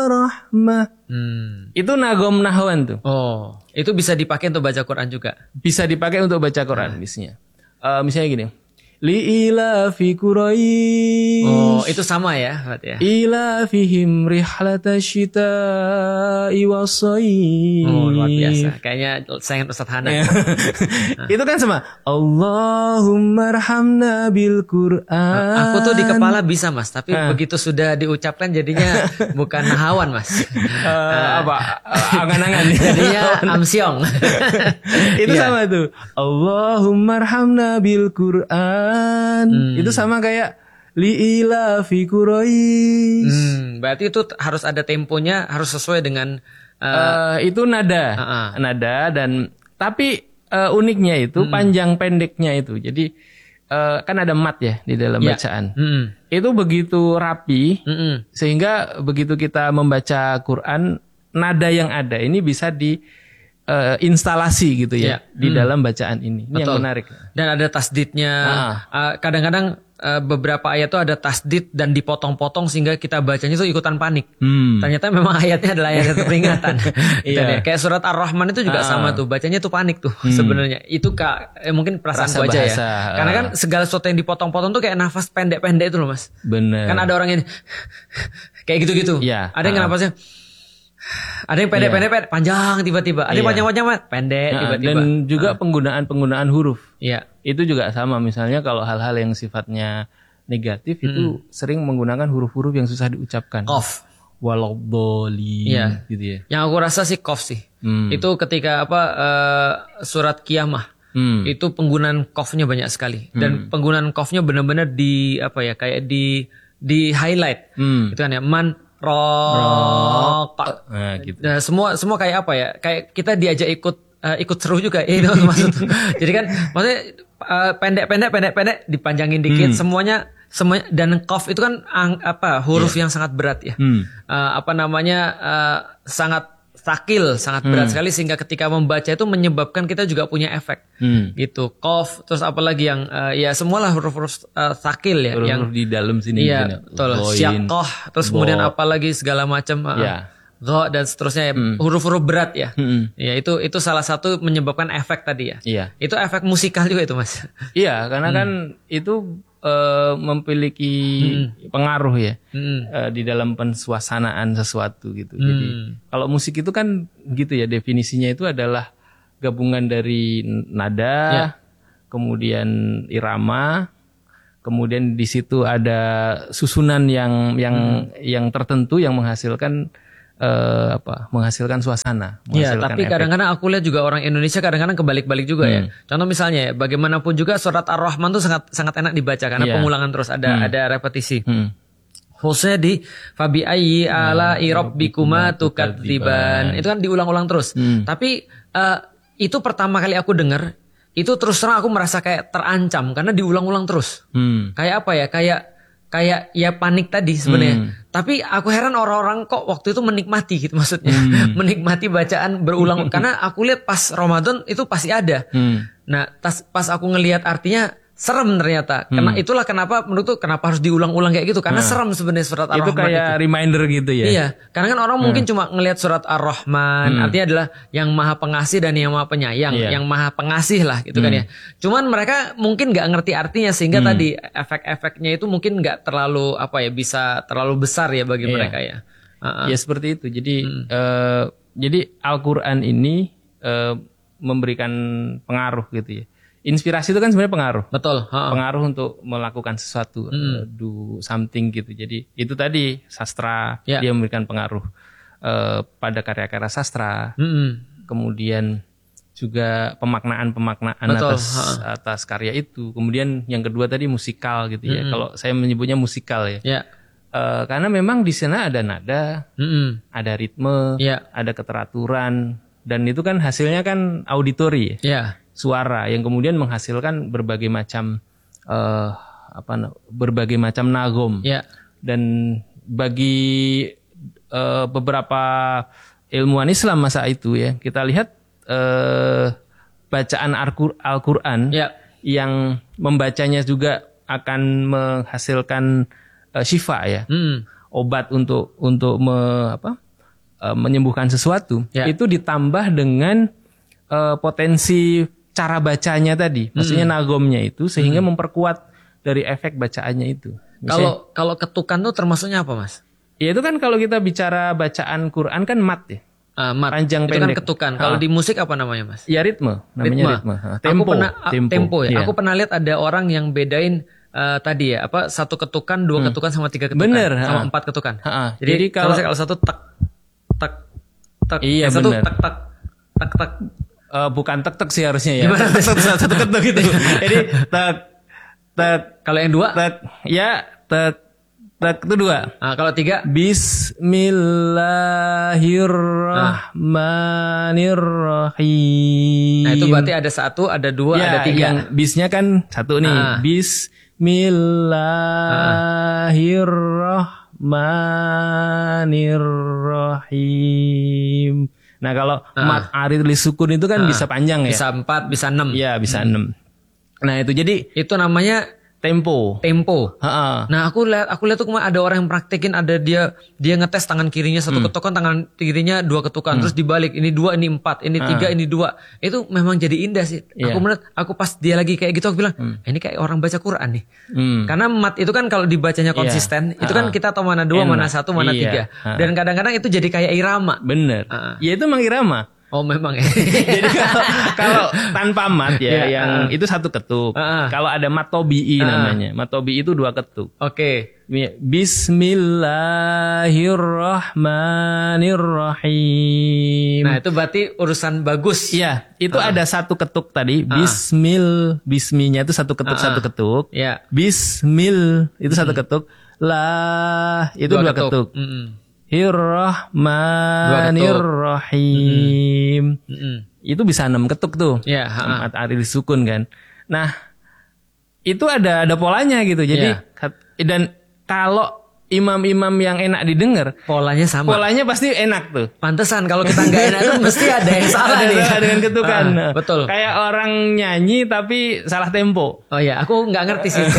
rahmah. Itu nagom nahwan tuh. Oh, itu bisa dipakai untuk baca Quran juga. Bisa dipakai untuk baca Quran misalnya gini. Li'ilafi Quraisy. Oh, itu sama ya, berarti ya. Ilafihim rihlata syita'i was-sayf. Oh, luar biasa. Kayaknya sayangan Ustaz Hana. Itu kan sama. Allahumma arhamna bil Qur'an. Aku tuh di kepala bisa, Mas, tapi begitu sudah diucapkan jadinya bukan nahawan, Mas. Angan-angan. Jadinya amsyong. Itu sama tuh. Allahumma arhamna bil Qur'an. Itu sama kayak li'ilafi Quraisy. Berarti itu harus ada temponya, harus sesuai dengan itu nada dan tapi uniknya itu panjang pendeknya itu. Jadi kan ada mat ya di dalam bacaan. Itu begitu rapi sehingga begitu kita membaca Quran, nada yang ada ini bisa di instalasi gitu ya di dalam bacaan ini. Ini yang menarik. Dan ada tasdidnya. Kadang-kadang beberapa ayat tuh ada tasdid dan dipotong-potong sehingga kita bacanya tuh ikutan panik. Ternyata memang ayatnya adalah ayat peringatan. Kayak surat Ar-Rahman itu juga sama tuh, bacanya tuh panik tuh sebenarnya. Itu mungkin perasaanku aja ya. Karena kan segala sesuatu yang dipotong-potong tuh kayak nafas pendek-pendek itu loh, Mas. Bener. Kan ada orang yang kayak gitu-gitu. Ada yang nafasnya ada yang pendek-pendek panjang tiba-tiba, ada yang panjang-panjang pendek tiba-tiba. Dan juga penggunaan huruf. Itu juga sama, misalnya kalau hal-hal yang sifatnya negatif itu sering menggunakan huruf-huruf yang susah diucapkan. Qaf, waladhdallin gitu ya. Yang aku rasa sih qaf sih. Itu ketika surat Qiyamah. Itu penggunaan qafnya banyak sekali dan penggunaan qafnya benar-benar di kayak di highlight. Itu kan ya, man rok. Gitu. Nah, semua kayak kayak kita diajak ikut seru juga. Itu maksud. Jadi kan maksudnya pendek dipanjangin dikit, semuanya dan qaf itu kan huruf yang sangat berat ya. Sangat sakil, sangat berat sekali sehingga ketika membaca itu menyebabkan kita juga punya efek. Gitu. Qaf, terus apalagi yang semualah huruf-huruf sakil ya, huruf yang di dalam sini betul. Syaqqah, terus kemudian apalagi segala macam gha dan seterusnya huruf-huruf berat ya. Ya itu salah satu menyebabkan efek tadi ya. Itu efek musikal juga itu, Mas. Iya, karena kan itu memiliki pengaruh ya di dalam pensuasanaan sesuatu gitu. Jadi kalau musik itu kan gitu ya, definisinya itu adalah gabungan dari nada, kemudian irama, kemudian di situ ada susunan yang tertentu yang menghasilkan menghasilkan suasana. Iya, tapi efek. kadang-kadang aku lihat juga orang Indonesia kadang-kadang kebalik-balik juga ya. Contoh misalnya ya, bagaimanapun juga surat Ar-Rahman tuh sangat enak dibaca karena pengulangan terus, ada repetisi. Khususnya di fabi ayyi ala rabbikuma tukadziban. Itu kan diulang-ulang terus. Tapi itu pertama kali aku dengar, itu terus terang aku merasa kayak terancam karena diulang-ulang terus. Kayak apa ya? Kayak ya panik tadi sebenarnya. Tapi aku heran orang-orang kok waktu itu menikmati gitu maksudnya. Menikmati bacaan berulang. Karena aku lihat pas Ramadan itu pasti ada. Nah pas aku ngelihat artinya serem ternyata. Itulah kenapa menurutku kenapa harus diulang-ulang kayak gitu. Karena serem sebenarnya surat Ar-Rahman itu. Kayak reminder gitu ya. Iya. Karena kan orang mungkin cuma ngelihat surat Ar-Rahman. Artinya adalah yang maha pengasih dan yang maha penyayang. Yang maha pengasih lah gitu kan ya. Cuman mereka mungkin gak ngerti artinya. Sehingga tadi efek-efeknya itu mungkin gak terlalu bisa terlalu besar ya bagi mereka ya. Ya seperti itu. Jadi Al-Quran ini memberikan pengaruh gitu ya. Inspirasi itu kan sebenarnya pengaruh. Betul. Pengaruh untuk melakukan sesuatu, do something gitu. Jadi itu tadi sastra dia memberikan pengaruh pada karya-karya sastra. Kemudian juga pemaknaan atas karya itu. Kemudian yang kedua tadi musikal gitu ya. Kalau saya menyebutnya musikal ya. Karena memang di sana ada nada, ada ritme, ada keteraturan, dan itu kan hasilnya kan auditori ya. Suara yang kemudian menghasilkan berbagai macam nagom. Dan bagi beberapa ilmuwan Islam masa itu ya, kita lihat bacaan Al-Quran yang membacanya juga akan menghasilkan syifa ya. obat untuk menyembuhkan sesuatu, itu ditambah dengan potensi cara bacanya tadi, maksudnya nagomnya itu sehingga memperkuat dari efek bacaannya itu. Kalau ketukan tuh termasuknya apa, Mas? Ya itu kan kalau kita bicara bacaan Quran kan mat ya. Mat. Panjang itu pendek. Kan ketukan. Kalau di musik apa namanya, Mas? Ya ritme, namanya ritme. Tempo ya. Aku pernah lihat ada orang yang bedain tadi ya, satu ketukan, dua ketukan sama tiga ketukan. Bener, sama empat ketukan. Jadi kalau satu tak tak tak, iya, satu bener. tak tak tak tak. Bukan tek-tek sih harusnya ya. Gimana? Satu ketuk gitu. Jadi tek. Kalau yang dua? Tek. Ya, tek itu dua. Kalau tiga? Bismillahirrahmanirrahim. Nah itu berarti ada satu, ada dua, ada tiga. Yang bisnya kan satu nih. Bismillahirrahmanirrahim. Nah kalau mat arid li sukun itu kan bisa panjang ya. Bisa 4, bisa 6. Iya bisa 6. Nah itu jadi itu namanya tempo. Nah aku lihat tuh kemarin ada orang yang praktekin, ada dia ngetes tangan kirinya satu ketukan, tangan kirinya dua ketukan, terus dibalik, ini 2, ini 4, ini 3, ini 2. Itu memang jadi indah sih. Aku pas dia lagi kayak gitu aku bilang, ini kayak orang baca Quran nih. Karena mat itu kan kalau dibacanya konsisten, itu kan kita tahu mana 2, mana 1, mana 3. Dan kadang-kadang itu jadi kayak irama. Bener. Ya itu memang irama. Oh memang ya. Jadi kalau tanpa mat ya, yang itu satu ketuk. Kalau ada mat tobi'i namanya. Mat tobi'i itu 2 ketuk. Oke. Bismillahirrahmanirrahim. Nah itu berarti urusan bagus. Iya, itu ada satu ketuk tadi. Bisminya itu satu ketuk, satu ketuk. Iya. Bismil itu satu ketuk. La itu 2 ketuk. Irrahmanirrahim. Itu bisa 6 ketuk tuh. Iya, mat arid sukun kan. Nah, itu ada polanya gitu. Jadi dan kalau imam-imam yang enak didengar, polanya sama. Polanya pasti enak tuh. Pantesan kalau kita nggak enak tuh mesti ada yang salah nih. Salah dengan ketukan. Betul. Kayak orang nyanyi tapi salah tempo. Oh ya, aku nggak ngerti sih.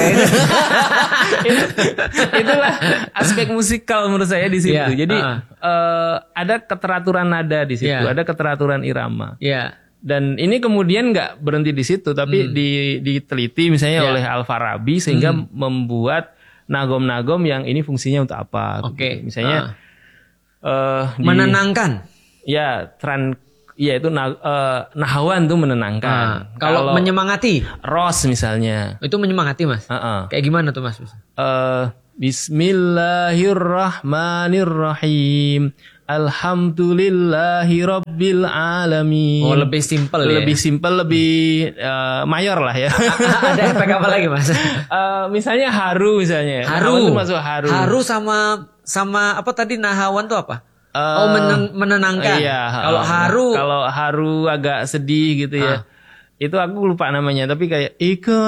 Itulah aspek musikal menurut saya di situ. Jadi ada keteraturan nada di situ, ada keteraturan irama. Dan ini kemudian nggak berhenti di situ, tapi diteliti misalnya oleh Al-Farabi sehingga membuat nagom-nagom yang ini fungsinya untuk apa? Oke. Misalnya menenangkan. Ya, itu nahawan tuh menenangkan. Kalau menyemangati, ros misalnya. Itu menyemangati, Mas. Kayak gimana tuh, Mas? Bismillahirrahmanirrahim. Alhamdulillahi rabbil alamin. Oh, lebih simpel ya. Lebih simpel, lebih mayor lah ya. Ada efek apa lagi, Mas? Misalnya haru misalnya. Haru itu masuk haru. Haru sama apa tadi, nahawan tuh apa? Menenangkan. Iya. Kalau haru agak sedih gitu ya. Itu aku lupa namanya, tapi kayak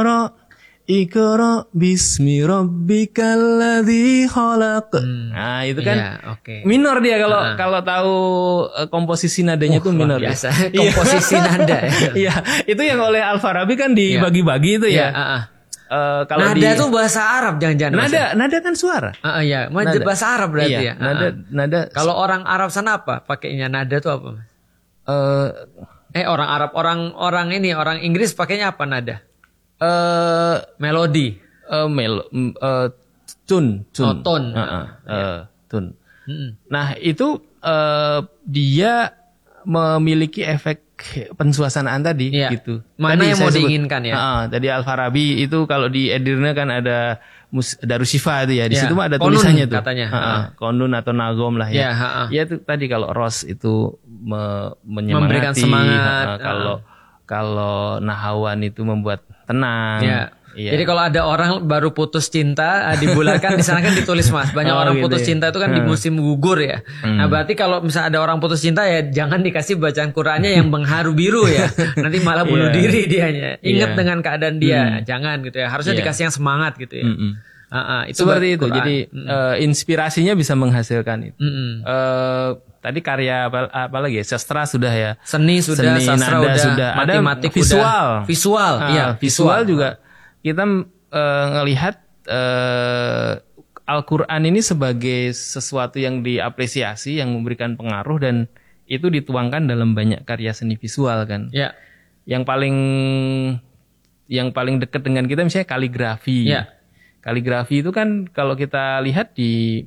Iqra bismi rabbikal ladzi khalaq. Nah, itu kan minor dia kalau tahu komposisi nadanya itu minor. Biasa. Komposisi nada ya. Iya, itu yang oleh Al-Farabi kan dibagi-bagi itu ya. Kalau nada tuh bahasa Arab jangan-jangan. Nada kan suara. Iya, bahasa Arab berarti ya. Nada. Kalau orang Arab sana apa? Pakainya nada tuh apa, Mas? Orang Arab, orang Inggris pakainya apa nada? Melodi. Tune. Tone. Tune. Nah, itu dia memiliki efek pensuasanaan tadi gitu. Mana tadi yang mau diinginkan ya? Tadi Al-Farabi itu kalau di Edirne kan ada Darushifa itu ya. Di situ mah ada tulisannya tuh. Katanya. Konun atau nagom lah ya. Ya itu tadi kalau ros itu menyemangati. Memberikan semangat. Kalau nahawan itu membuat tenang. Iya. Jadi kalau ada orang baru putus cinta dibulatkan di sana kan ditulis, Mas. Banyak orang gitu putus cinta itu kan di musim gugur ya. Nah berarti kalau misalnya ada orang putus cinta ya jangan dikasih bacaan Qurannya yang mengharu biru ya. Nanti malah bunuh diri dianya. Ingat dengan keadaan dia, jangan gitu ya. Harusnya dikasih yang semangat gitu ya. Itu seperti itu. Jadi inspirasinya bisa menghasilkan itu. Tadi karya apa lagi ya? Sastra sudah ya. Seni sudah, sastra sudah, matematik visual. Visual. Visual juga. Kita ngelihat Al-Quran ini sebagai sesuatu yang diapresiasi, yang memberikan pengaruh, dan itu dituangkan dalam banyak karya seni visual kan. Ya. Yang paling dekat dengan kita misalnya kaligrafi. Ya. Kaligrafi itu kan kalau kita lihat di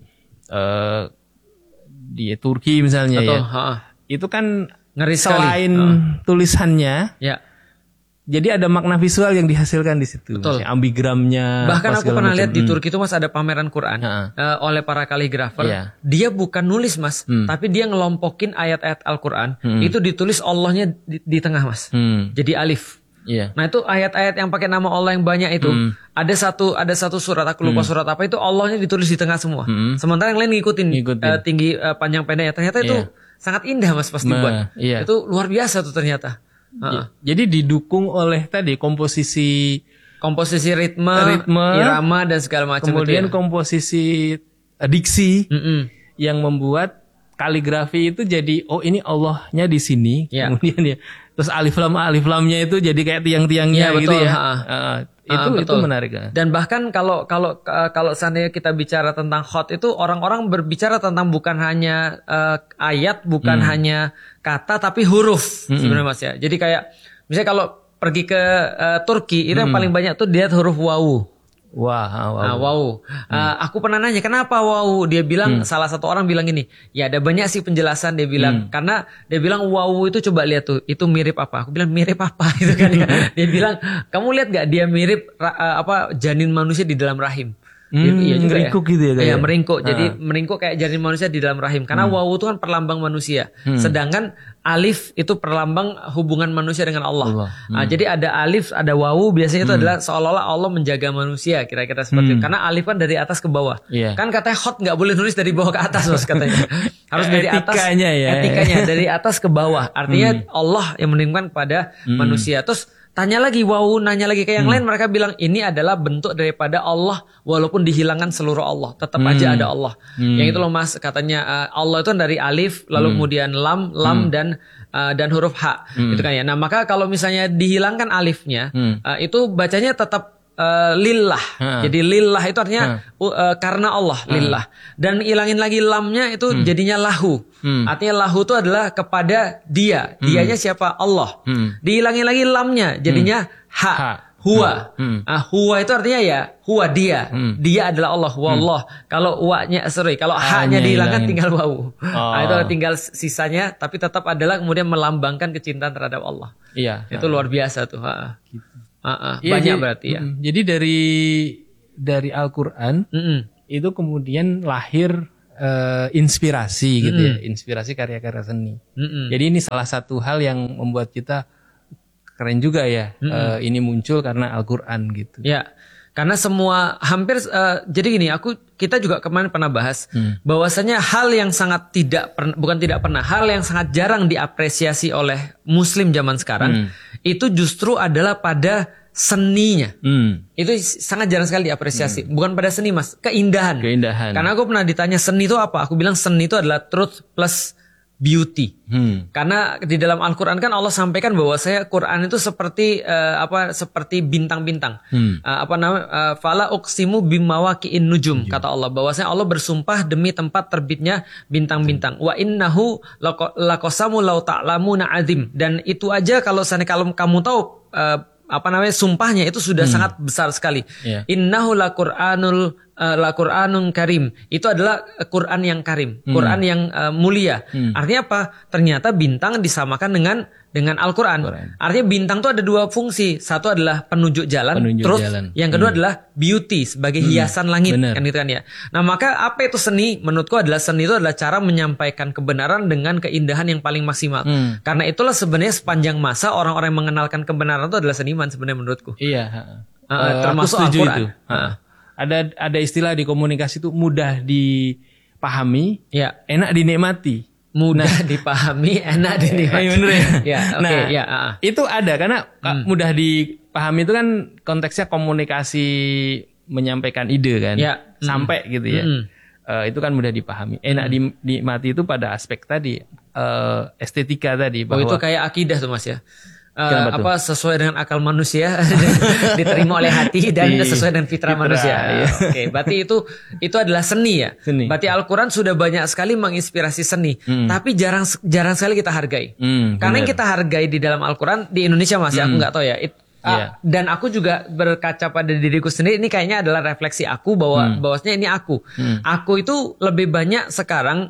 Turki misalnya. Betul, ya. Itu kan ngeri selain tulisannya. Ya. Jadi ada makna visual yang dihasilkan di situ. Betul. Ambigramnya. Bahkan aku pernah lihat di Turki itu Mas ada pameran Quran oleh para kaligrafer. Yeah. Dia bukan nulis Mas, tapi dia ngelompokin ayat-ayat Al-Quran. Itu ditulis Allahnya di tengah Mas. Jadi alif. Yeah. Nah itu ayat-ayat yang pakai nama Allah yang banyak itu. Ada satu surat, aku lupa surat apa itu, Allahnya ditulis di tengah semua. Sementara yang lain ngikutin. Tinggi panjang pendeknya. Ternyata itu sangat indah Mas pas dibuat. Itu luar biasa tuh ternyata. Jadi didukung oleh tadi komposisi ritme, irama dan segala macam. Kemudian komposisi diksi yang membuat kaligrafi itu jadi ini Allahnya di sini. Kemudian terus alif lamnya itu jadi kayak tiang-tiangnya gitu ya. Itu menarik. Dan bahkan kalau seandainya kita bicara tentang khat itu orang-orang berbicara tentang bukan hanya ayat, bukan hanya kata tapi huruf sebenarnya Mas ya. Jadi kayak misalnya kalau pergi ke Turki itu yang paling banyak tuh dia huruf wawu. Wow. Aku pernah nanya kenapa wow? Dia bilang salah satu orang bilang gini, ya ada banyak sih penjelasan dia bilang karena dia bilang wow itu coba lihat tuh itu mirip apa? Aku bilang mirip apa itu kan ya. Dia bilang kamu lihat gak dia mirip janin manusia di dalam rahim. Iya juga meringkuk gitu ya. Iya meringkuk. Jadi meringkuk kayak janin manusia di dalam rahim. Karena wawu itu kan perlambang manusia. Sedangkan alif itu perlambang hubungan manusia dengan Allah. Jadi ada alif, ada wawu. Biasanya itu adalah seolah-olah Allah menjaga manusia. Kira-kira seperti itu. Karena alif kan dari atas ke bawah. Kan katanya khot nggak boleh nulis dari bawah ke atas Mas katanya. Harus dari atas. Etikanya dari atas ke bawah. Artinya Allah yang menurunkan kepada manusia. Terus tanya lagi, nanya lagi ke yang lain, mereka bilang ini adalah bentuk daripada Allah walaupun dihilangkan seluruh Allah, tetap aja ada Allah. Yang itu loh Mas, katanya Allah itu dari alif, lalu kemudian lam dan huruf ha, gitu kan ya. Nah maka kalau misalnya dihilangkan alifnya, itu bacanya tetap lillah. Jadi lillah itu artinya karena Allah, lillah. Dan ilangin lagi lamnya itu jadinya lahu. Artinya lahu itu adalah kepada dia. Dianya siapa? Allah. Dihilangin lagi lamnya jadinya ha. Huwa. Huwa itu artinya ya huwa dia. Dia adalah Allah, huwa Allah. Kalau kalau ha-nya dihilangkan tinggal wawu. Itu tinggal sisanya tapi tetap adalah kemudian melambangkan kecintaan terhadap Allah. Iya. Itu luar biasa tuh. Gitu. Banyak berarti ya. Jadi dari Al-Quran itu kemudian lahir inspirasi gitu ya, inspirasi karya-karya seni. Jadi ini salah satu hal yang membuat kita keren juga ya. Ini muncul karena Al-Quran gitu. Ya. Karena semua hampir jadi gini, kita juga kemarin pernah bahas bahwasanya hal yang sangat hal yang sangat jarang diapresiasi oleh Muslim zaman sekarang itu justru adalah pada seninya. Itu sangat jarang sekali diapresiasi. Bukan pada seni Mas, keindahan. Karena aku pernah ditanya seni itu apa? Aku bilang seni itu adalah truth plus beauty. Karena di dalam Al-Quran kan Allah sampaikan bahwa Quran itu seperti seperti bintang-bintang. Fala uqsimu bimawaqi'in nujum, kata Allah, bahwasanya Allah bersumpah demi tempat terbitnya bintang-bintang. Wa innahu laqasamu law ta'lamuna azim. Dan itu aja kalau kamu tahu sumpahnya itu sudah sangat besar sekali. Innahu laqur'anun karim. Itu adalah Quran yang karim, Quran yang mulia. Artinya apa? Ternyata bintang disamakan dengan Al-Quran. Artinya bintang itu ada dua fungsi. Satu adalah penunjuk jalan, yang kedua adalah beauty sebagai hiasan langit. Kan gitu kan ya. Nah maka apa itu seni? Menurutku adalah seni itu adalah cara menyampaikan kebenaran dengan keindahan yang paling maksimal. Karena itulah sebenarnya sepanjang masa orang-orang yang mengenalkan kebenaran itu adalah seniman sebenarnya menurutku. Iya. Termasuk Al-Quran. Ada istilah di komunikasi itu mudah dipahami, enak dinikmati. Mudah dipahami, enak dinikmati. Bener ya. Itu ada karena mudah dipahami itu kan konteksnya komunikasi menyampaikan ide kan, sampai gitu ya. Itu kan mudah dipahami. Enak dinikmati itu pada aspek tadi estetika tadi. Bahwa itu kayak akidah tuh Mas ya. sesuai dengan akal manusia diterima oleh hati dan sesuai dengan fitrah manusia. Iya. Oke, berarti itu adalah seni ya. Seni. Berarti Al-Qur'an sudah banyak sekali menginspirasi seni, tapi jarang sekali kita hargai. Karena yang kita hargai di dalam Al-Qur'an di Indonesia Mas, aku nggak tahu ya. Dan aku juga berkaca pada diriku sendiri, ini kayaknya adalah refleksi aku bahwasanya ini aku. Aku itu lebih banyak sekarang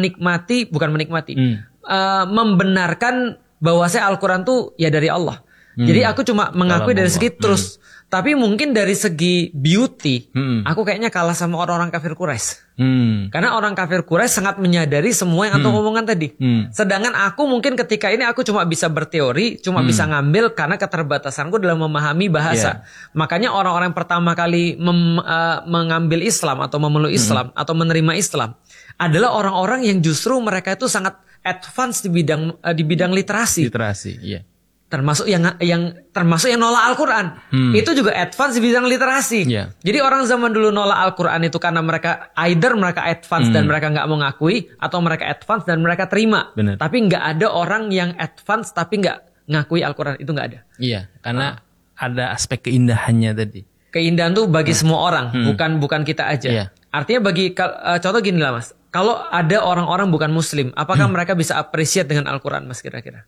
membenarkan bahwasanya Al-Quran tuh ya dari Allah. Jadi aku cuma mengakui dari segi terus. Tapi mungkin dari segi beauty, aku kayaknya kalah sama orang-orang kafir Quraisy. Karena orang kafir Quraisy sangat menyadari semua yang antum omongan tadi. Sedangkan aku mungkin ketika ini aku cuma bisa berteori, cuma bisa ngambil karena keterbatasanku dalam memahami bahasa. Makanya orang-orang yang pertama kali mengambil Islam atau memeluk Islam atau menerima Islam adalah orang-orang yang justru mereka itu sangat advance di bidang literasi. Iya. Termasuk yang nolak Al-Quran. Itu juga advance di bidang literasi. Jadi orang zaman dulu nolak Al-Quran itu karena mereka advance dan mereka nggak mau ngakui, atau mereka advance dan mereka terima. Bener. Tapi nggak ada orang yang advance tapi nggak ngakui Al-Quran, itu nggak ada. Iya, karena ada aspek keindahannya tadi. Keindahan tuh bagi semua orang, bukan kita aja. Artinya bagi contoh gini lah Mas. Kalau ada orang-orang bukan Muslim, apakah mereka bisa appreciate dengan Al-Quran Mas kira-kira?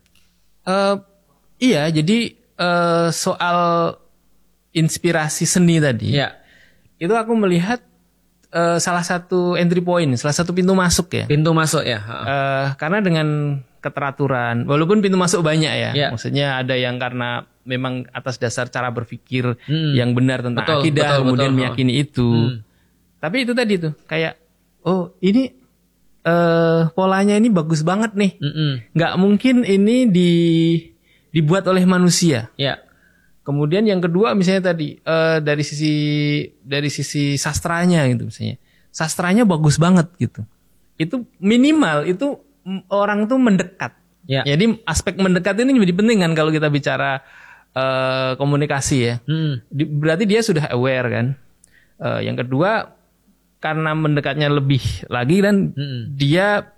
Iya, jadi soal inspirasi seni tadi, itu aku melihat salah satu entry point, salah satu pintu masuk ya. Pintu masuk ya. Karena dengan keteraturan, walaupun pintu masuk banyak ya. Maksudnya ada yang karena memang atas dasar cara berpikir yang benar tentang akidah, kemudian meyakini itu. Tapi itu tadi tuh kayak, oh ini polanya ini bagus banget nih. Nggak mungkin ini dibuat oleh manusia. Kemudian yang kedua misalnya tadi dari sisi sastranya gitu misalnya. Sastranya bagus banget gitu. Itu minimal itu orang tuh mendekat. Jadi aspek mendekat ini menjadi penting kan kalau kita bicara komunikasi ya. Berarti dia sudah aware kan. Yang kedua karena mendekatnya lebih lagi dan dia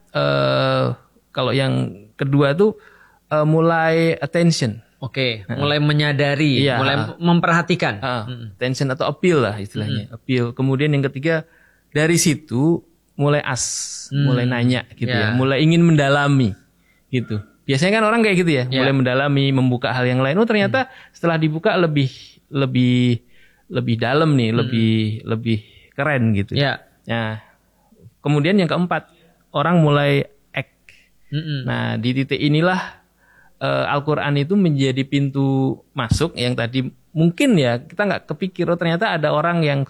kalau yang kedua tuh mulai attention. Mulai menyadari, mulai memperhatikan. Attention atau appeal lah istilahnya. Appeal. Kemudian yang ketiga dari situ mulai mulai nanya gitu ya, mulai ingin mendalami gitu. Biasanya kan orang kayak gitu ya, mulai mendalami, membuka hal yang lain. Oh ternyata setelah dibuka lebih dalam nih, lebih keren gitu. Nah, kemudian yang keempat, orang mulai act. Nah, di titik inilah Al-Quran itu menjadi pintu masuk yang tadi mungkin ya kita nggak kepikir, oh ternyata ada orang yang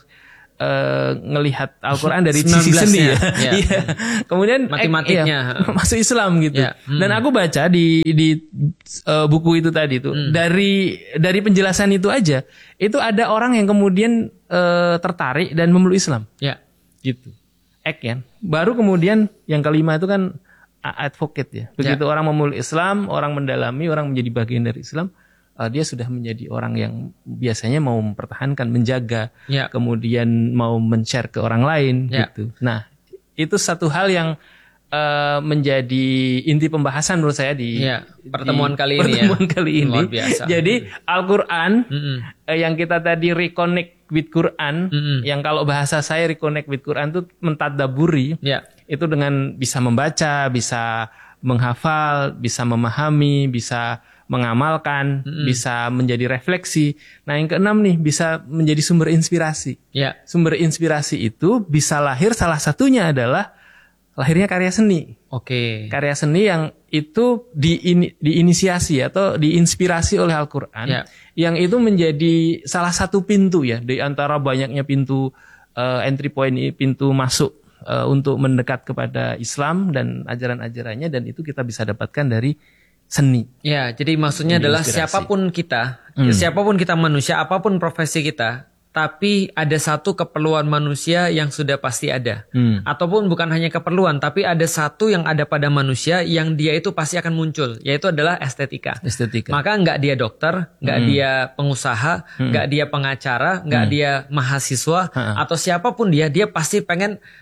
ngelihat Al-Quran dari sisi seni ya. Kemudian matematiknya masuk Islam gitu. Dan aku baca di buku itu tadi tuh dari penjelasan itu aja itu ada orang yang kemudian tertarik dan memeluk Islam. Gitu. Kan. Baru kemudian yang kelima itu kan advocate ya. Begitu orang memeluk Islam, orang mendalami, orang menjadi bagian dari Islam, dia sudah menjadi orang yang biasanya mau mempertahankan, menjaga, kemudian mau men-share ke orang lain gitu. Nah, itu satu hal yang menjadi inti pembahasan menurut saya di pertemuan kali ini. Luar biasa. Jadi Al-Quran yang kita tadi reconnect with Quran, yang kalau bahasa saya reconnect with Quran itu mentadaburi, itu dengan bisa membaca, bisa menghafal, bisa memahami, bisa mengamalkan, bisa menjadi refleksi. Nah yang keenam nih bisa menjadi sumber inspirasi. Sumber inspirasi itu bisa lahir, salah satunya adalah lahirnya karya seni. Karya seni yang itu diinisiasi atau diinspirasi oleh Al-Quran, yang itu menjadi salah satu pintu ya di antara banyaknya pintu entry point, pintu masuk untuk mendekat kepada Islam dan ajaran-ajarannya, dan itu kita bisa dapatkan dari seni. Jadi maksudnya adalah siapapun kita manusia, apapun profesi kita, tapi ada satu keperluan manusia yang sudah pasti ada. Ataupun bukan hanya keperluan, tapi ada satu yang ada pada manusia yang dia itu pasti akan muncul, yaitu adalah estetika. Maka nggak dia dokter, nggak dia pengusaha, nggak dia pengacara, nggak dia mahasiswa, atau siapapun dia pasti pengen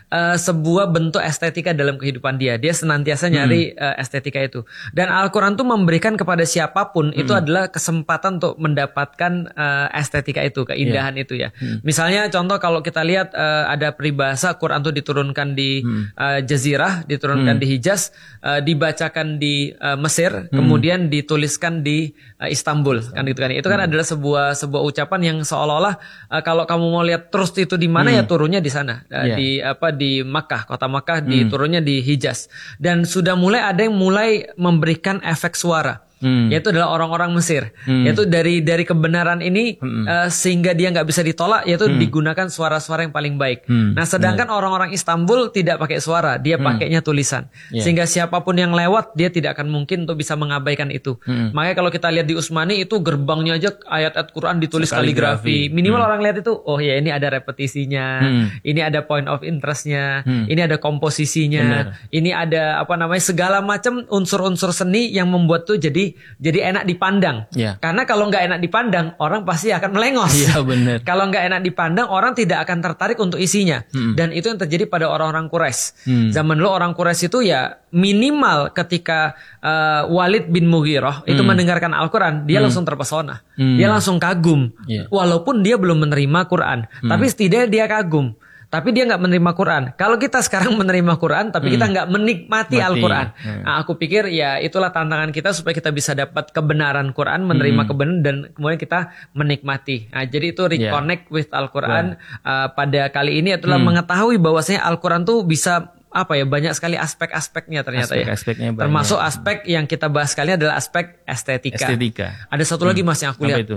sebuah bentuk estetika dalam kehidupan dia. Dia senantiasa nyari estetika itu. Dan Al-Quran tuh memberikan kepada siapapun itu adalah kesempatan untuk mendapatkan estetika itu, keindahan itu ya. Misalnya contoh kalau kita lihat ada peribahasa Quran tuh diturunkan di Jazirah, diturunkan di Hijaz, dibacakan di Mesir, kemudian dituliskan di Istanbul, kan gitu kan. Itu kan adalah sebuah ucapan yang seolah-olah kalau kamu mau lihat terus itu di mana ya turunnya di sana, di Makkah, kota Makkah, diturunnya di Hijaz. Dan sudah mulai ada yang mulai memberikan efek suara. Yaitu adalah orang-orang Mesir. Yaitu dari kebenaran ini sehingga dia nggak bisa ditolak, yaitu digunakan suara-suara yang paling baik. Nah, sedangkan orang-orang Istanbul tidak pakai suara, dia pakainya tulisan. Sehingga siapapun yang lewat dia tidak akan mungkin untuk bisa mengabaikan itu. Makanya kalau kita lihat di Utsmani itu gerbangnya aja ayat-ayat Quran ditulis kaligrafi. Minimal orang lihat itu, oh ya ini ada repetisinya, ini ada point of interestnya, ini ada komposisinya, ini ada segala macam unsur-unsur seni yang membuat tuh jadi enak dipandang. Karena kalau nggak enak dipandang, orang pasti akan melengos. Kalau nggak enak dipandang, orang tidak akan tertarik untuk isinya. Dan itu yang terjadi pada orang-orang Quraisy. Zaman dulu orang Quraisy itu ya minimal ketika Walid bin Mughirah itu mendengarkan Al-Quran, dia langsung terpesona. Dia langsung kagum. Walaupun dia belum menerima Quran, tapi setidaknya dia kagum. Tapi dia nggak menerima Quran. Kalau kita sekarang menerima Quran, tapi kita nggak menikmati Al-Quran. Nah, aku pikir ya itulah tantangan kita supaya kita bisa dapat kebenaran Quran, menerima kebenaran dan kemudian kita menikmati. Nah, jadi itu reconnect with Al-Quran pada kali ini adalah mengetahui bahwasanya Al-Quran tuh bisa banyak sekali aspek-aspeknya ternyata aspek-aspeknya banyak. Termasuk aspek yang kita bahas kali ini adalah aspek estetika. Ada satu lagi Mas yang aku lihat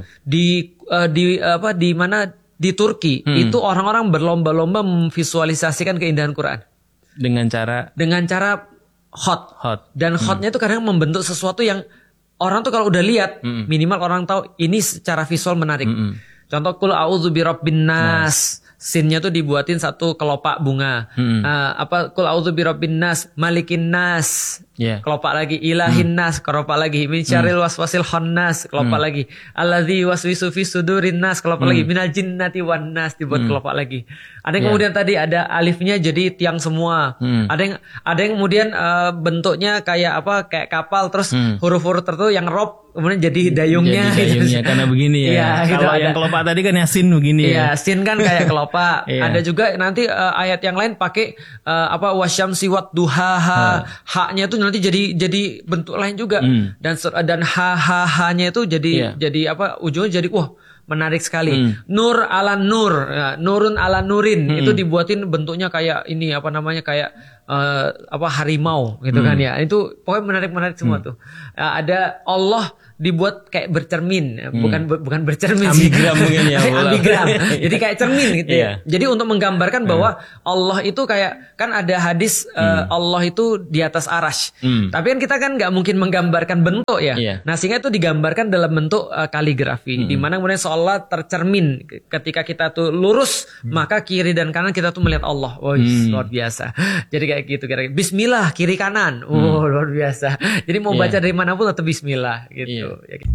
di mana di Turki itu orang-orang berlomba-lomba memvisualisasikan keindahan Quran dengan cara hot. Dan hotnya itu kadang membentuk sesuatu yang orang tuh kalau udah lihat minimal orang tahu ini secara visual menarik. Contoh Qul a'udzu birabbin nas, scene-nya tuh dibuatin satu kelopak bunga. Qul a'udzu birabbin nas, malikin nas, kelopak lagi, ilahin nas, kelopak lagi, min syarril waswasil khannas, kelopak lagi, alladzi waswisu fi sudurin nas, kelopak lagi, minal jinnati wan nas, dibuat kelopak lagi. Ada yang kemudian tadi ada alifnya jadi tiang semua. Ada yang kemudian bentuknya kayak kapal, terus huruf-huruf tertentu yang rob kemudian jadi dayungnya. Karena begini ya. Kalau yang kelopak tadi kan sin begini ya. Sin kan kayak kelopak. Ada juga nanti ayat yang lain pakai wasyamsi wat duhaha. Haknya itu nanti jadi bentuk lain juga. Dan ha-ha-ha-nya itu jadi ujungnya jadi menarik sekali. Nur ala nur, nurun ala nurin, itu dibuatin bentuknya kayak ini kayak harimau gitu kan ya. Itu pokoknya menarik semua tuh. Ada Allah dibuat kayak bercermin, bukan bercermin sih. Ambigram mungkin ya. Ambigram. Jadi kayak cermin gitu ya. Jadi untuk menggambarkan bahwa Allah itu kayak kan ada hadis Allah itu di atas arasy. Tapi kan kita kan nggak mungkin menggambarkan bentuk ya. Nah, sehingga itu digambarkan dalam bentuk kaligrafi, di mana kemudian seolah tercermin ketika kita tuh lurus, maka kiri dan kanan kita tuh melihat Allah. Luar biasa. Jadi kayak gitu kira-kira. Bismillah kiri kanan. Luar biasa. Jadi mau baca dari manapun tetap bismillah gitu.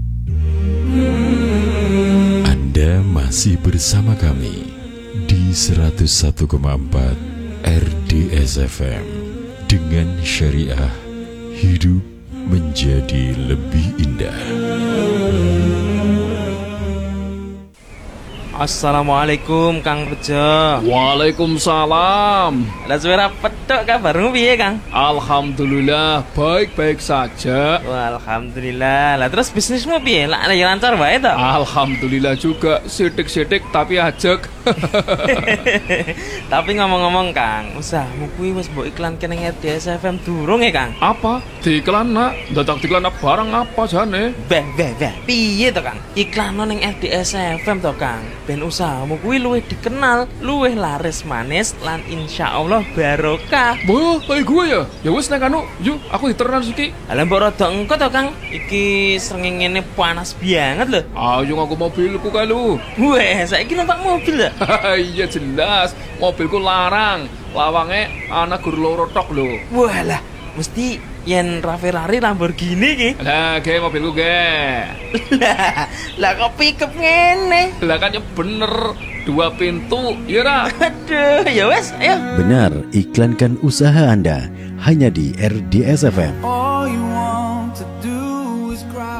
Anda masih bersama kami di 101,4 RDS FM dengan syariah hidup menjadi lebih indah. Assalamualaikum Kang Rejo. Waalaikumsalam. Lah suara petuk kabarmu piye Kang? Alhamdulillah baik-baik saja. Wah, alhamdulillah. Lah terus bisnismu piye? Lah lancar wae to? Alhamdulillah juga, sidik-sidik tapi ajek. Tapi ngomong-ngomong Kang, usahamu kuwi wis mbok iklan kene RDS FM durung ya Kang? Apa? Diiklan nak? Dadak diiklan barang apa jane? Beh. Piye to Kang? Iklan ning RDS FM to Kang. Ben usahamu kuwi luwih dikenal, luwih laris manis lan insyaallah barokah. Boh, kayak gue ya. Ya wis nek anu, yuk aku diteran iki. Lah mbok rada engko to Kang. Iki srengenge panas banget lho. Ayo ngaku mobilku kae lho. Weh, saiki numpak mobil lho. Iya jelas, mobilku larang. Lawange ana gur loro tok lho. Walah, mesti yen Ferrari Lamborghini ki. Lah, ge mobilku ge. Lah kok pickup ngene? Lah kan ya bener. 2 pintu, ya ra? Aduh, ya wes, ayo. Benar, iklankan usaha Anda hanya di RDS FM. All you want to do is cry.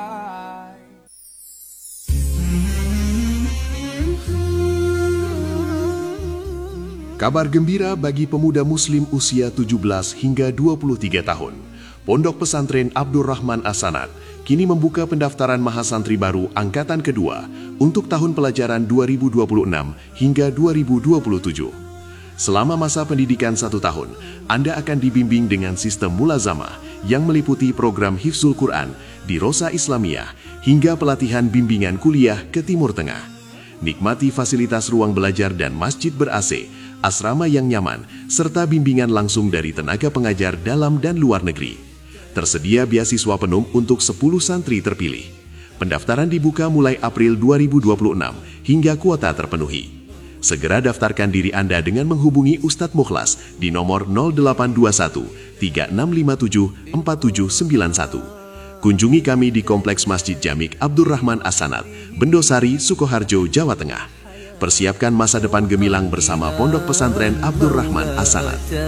Kabar gembira bagi pemuda muslim usia 17 hingga 23 tahun. Pondok Pesantren Abdurrahman As-Sanad kini membuka pendaftaran mahasantri baru angkatan kedua untuk tahun pelajaran 2026 hingga 2027. Selama masa pendidikan 1 tahun, Anda akan dibimbing dengan sistem mulazamah yang meliputi program Hifzul Quran di Rosa Islamiyah hingga pelatihan bimbingan kuliah ke Timur Tengah. Nikmati fasilitas ruang belajar dan masjid ber-AC, asrama yang nyaman, serta bimbingan langsung dari tenaga pengajar dalam dan luar negeri. Tersedia beasiswa penuh untuk 10 santri terpilih. Pendaftaran dibuka mulai April 2026 hingga kuota terpenuhi. Segera daftarkan diri Anda dengan menghubungi Ustadz Mukhlas di nomor 0821 3657 4791. Kunjungi kami di Kompleks Masjid Jamik Abdurrahman As-Sanad, Bendosari, Sukoharjo, Jawa Tengah. Persiapkan masa depan gemilang bersama Pondok Pesantren Abdurrahman As-Sanad.